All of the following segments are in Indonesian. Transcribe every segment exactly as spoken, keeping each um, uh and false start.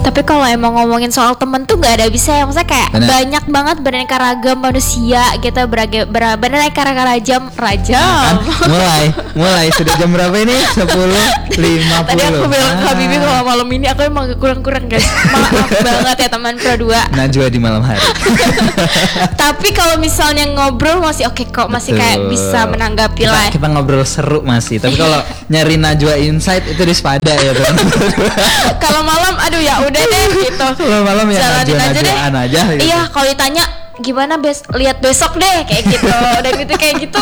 Tapi kalau emang ngomongin soal temen tuh gak ada bisa ya. Maksudnya kayak Bener. banyak banget beraneka ragam manusia gitu, beragam ber- beraneka ragam ragam. Kan mulai mulai sudah jam berapa ini? sepuluh lima puluh. Tadi aku bilang ke Ah. Habibi kalau malam ini aku emang kurang-kurang guys. Maaf banget ya teman Pro dua. Najwa di malam hari. Tapi kalau misalnya ngobrol masih oke kok, masih kayak Betul. bisa menanggapi kita, lah. kita ngobrol seru masih. Tapi kalau nyari Najwa Insight itu di Spada ya teman. Kalau malam aduh ya udah deh gitu. Kalau malam ya Jalanin aja deh. Najwa-Najwaan aja gitu. Iya, kalau ditanya gimana bes lihat besok deh kayak gitu. Udah gitu kayak gitu.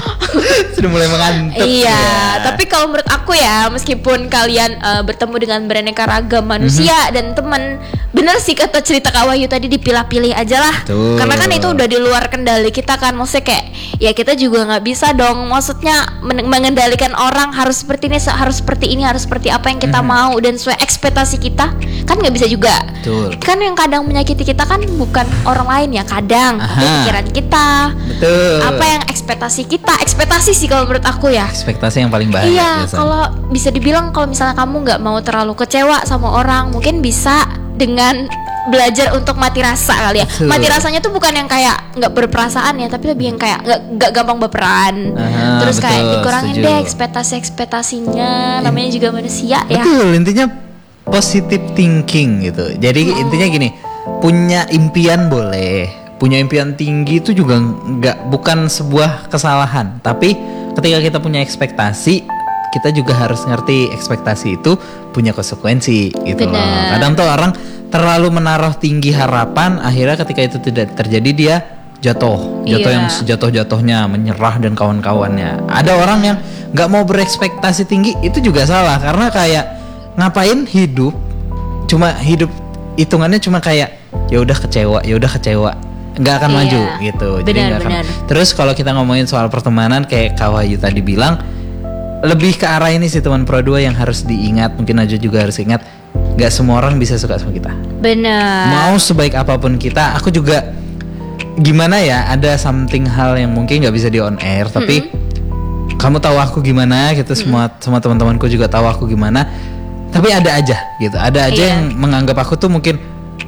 Sudah mulai mengantuk. Iya, ya. tapi kalau menurut aku ya, meskipun kalian uh, bertemu dengan beraneka ragam manusia mm-hmm. dan teman, bener sih kata cerita Kak Wahyu tadi, dipilah-pilih aja lah. Betul. Karena kan itu udah di luar kendali kita kan, maksudnya kayak ya kita juga nggak bisa dong, maksudnya men- mengendalikan orang harus seperti ini, harus seperti ini, harus seperti apa yang kita mm-hmm. mau dan sesuai ekspektasi kita, kan nggak bisa juga. Betul. Kan yang kadang menyakiti kita kan bukan orang lain ya, kadang tapi Aha. pikiran kita. Betul. Apa yang ekspektasi kita, ekspektasi sih kalau menurut aku ya. Ekspektasi yang paling bahaya. Iya, biasanya. kalau bisa dibilang kalau misalnya kamu nggak mau terlalu kecewa sama orang, mungkin bisa dengan belajar untuk mati rasa kali ya. Betul. Mati rasanya tuh bukan yang kayak nggak berperasaan ya, tapi lebih yang kayak nggak nggak gampang baperan. Aha, Terus kayak betul, dikurangin setuju. deh ekspektasi-ekspektasinya. Namanya juga manusia ya. Betul, intinya positive thinking gitu. Jadi Oh. intinya gini, punya impian boleh, punya impian tinggi itu juga nggak bukan sebuah kesalahan. Tapi ketika kita punya ekspektasi, kita juga harus ngerti ekspektasi itu punya konsekuensi gitu loh. Benar. Kadang tuh orang terlalu menaruh tinggi harapan, akhirnya ketika itu tidak terjadi dia jatuh, jatuh Iya. yang sejatuh-jatuhnya, menyerah dan kawan-kawannya. Ada orang yang nggak mau berekspektasi tinggi, itu juga salah karena kayak ngapain hidup cuma hidup hitungannya cuma kayak ya udah kecewa, ya udah kecewa, nggak akan Iya. maju gitu. Jadi Benar, nggak akan. benar. Terus kalau kita ngomongin soal pertemanan kayak Kak Wahyu tadi bilang, lebih ke arah ini sih teman Pro dua yang harus diingat, mungkin aja juga harus ingat, nggak semua orang bisa suka sama kita. Benar. Mau sebaik apapun kita, aku juga gimana ya, ada something hal yang mungkin nggak bisa di on air, tapi mm-hmm. kamu tahu aku gimana gitu, mm-hmm. semua semua teman-temanku juga tahu aku gimana, tapi ada aja gitu, ada aja Iya. yang menganggap aku tuh mungkin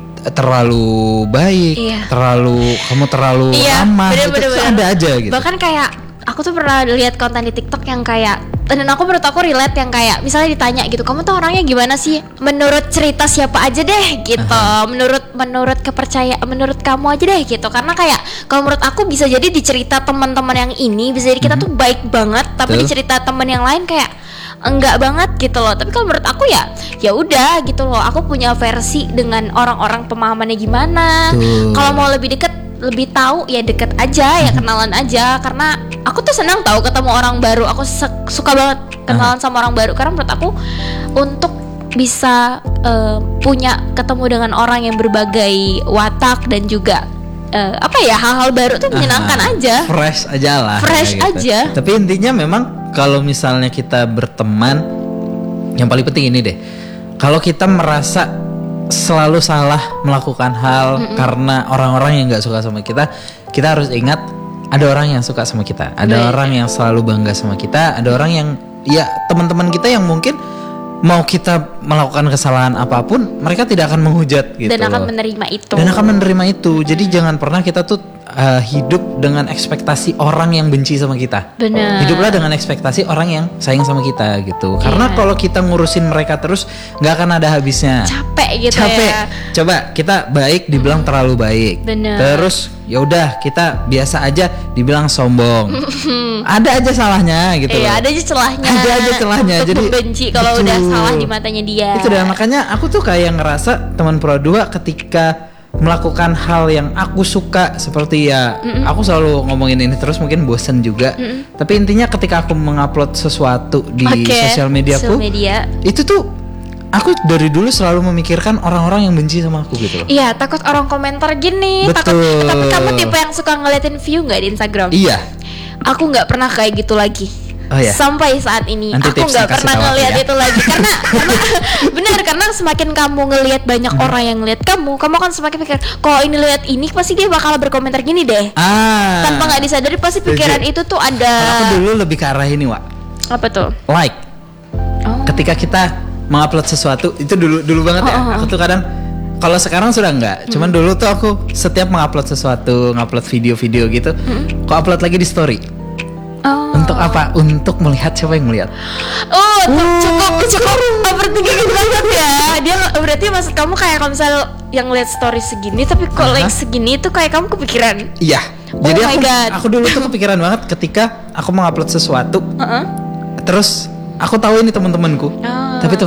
terlalu baik, Iya. terlalu kamu terlalu Iya, ramah, bener, itu bener, tuh bener. ada aja gitu. Bahkan kayak aku tuh pernah lihat konten di TikTok yang kayak, dan aku menurut aku relate, yang kayak misalnya ditanya gitu, kamu tuh orangnya gimana sih? Menurut cerita siapa aja deh gitu. Aha. Menurut menurut kepercayaan, menurut kamu aja deh gitu. Karena kayak kalau menurut aku bisa jadi di cerita teman-teman yang ini bisa jadi kita Mhm. tuh baik banget, tapi Betul. di cerita teman yang lain kayak enggak banget gitu loh. Tapi kalau menurut aku ya ya udah gitu loh. Aku punya versi dengan orang-orang pemahamannya gimana. Betul. Kalau mau lebih deket, lebih tahu ya deket aja ya, kenalan aja. Karena aku tuh senang tahu ketemu orang baru. Aku se- suka banget kenalan sama orang baru, karena menurut aku untuk bisa eh, punya ketemu dengan orang yang berbagai watak dan juga eh, apa ya, hal-hal baru tuh menyenangkan Ah, aja. fresh aja lah, Fresh kayak gitu. aja. Tapi intinya memang kalau misalnya kita berteman, yang paling penting ini deh, kalau kita merasa selalu salah melakukan hal Mm-mm. karena orang-orang yang nggak suka sama kita, kita harus ingat ada orang yang suka sama kita, ada Baik. orang yang selalu bangga sama kita, ada orang yang ya teman-teman kita yang mungkin mau kita melakukan kesalahan apapun, mereka tidak akan menghujat gitu Dan akan loh. menerima itu. Dan akan menerima itu. Jadi jangan pernah kita tuh uh, hidup dengan ekspektasi orang yang benci sama kita. Benar. Hiduplah dengan ekspektasi orang yang sayang sama kita gitu. Karena Iya. kalau kita ngurusin mereka terus, nggak akan ada habisnya. Capek gitu Capek. ya. Coba kita baik dibilang terlalu baik. Benar. Terus ya udah kita biasa aja dibilang sombong. Ada aja salahnya gitu Iya, loh. ada aja celahnya. Ada aja celahnya. Untuk Jadi membenci kalau betul. udah salah di matanya dia. Itu dan makanya aku tuh kayak ngerasa teman Pro dua ketika melakukan hal yang aku suka, seperti ya Mm-mm. aku selalu ngomongin ini terus mungkin bosen juga. Mm-mm. Tapi intinya ketika aku mengupload sesuatu di Oke, sosial mediaku, sosial media. itu tuh aku dari dulu selalu memikirkan orang-orang yang benci sama aku gitu loh. Iya, takut orang komentar gini. Betul. Takut. Tapi kamu tipe yang suka ngeliatin view nggak di Instagram? Iya. Aku nggak pernah kayak gitu lagi. Oh ya. Sampai saat ini Nanti aku tipsnya nggak kasih pernah tahu aku ngeliat ya. itu lagi karena, karena benar, karena semakin kamu ngelihat banyak Hmm. orang yang ngelihat kamu, kamu kan semakin pikir kalau ini lihat ini pasti dia bakal berkomentar gini deh. Ah. Tanpa nggak disadari pasti pikiran Setuju. itu tuh ada. Kalau aku dulu lebih ke arah ini, Wak. Apa tuh? Like. Oh. Ketika kita mengupload sesuatu itu dulu dulu banget ya. Oh, oh, oh. Aku tuh kadang kalau sekarang sudah enggak. Cuman dulu tuh aku setiap mengupload sesuatu, ngupload video-video gitu, aku upload lagi di story. Oh. Untuk apa? Untuk melihat siapa yang melihat. Oh, cukup cukup overthinking banget ya. Dia berarti maksud kamu kayak kalau misal yang lihat story segini, tapi kalau Aha. like segini tuh kayak kamu kepikiran. Iya. Oh Jadi my aku God. aku dulu tuh kepikiran banget ketika aku mengupload sesuatu, Heeh. terus aku tahu ini teman-temanku, Ah. tapi